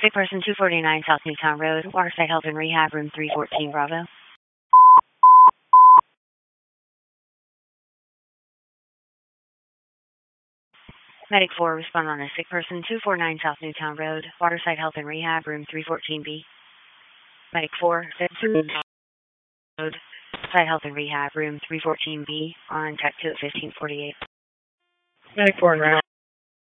Sick person 249 South Newtown Road, Waterside Health and Rehab, room 314, Bravo. Medic 4, respond on a sick person 249 South Newtown Road, Waterside Health and Rehab, room 314B. Medic 4, Road, Waterside Health and Rehab, room 314B, on tech 2 at 1548. Medic 4 and round.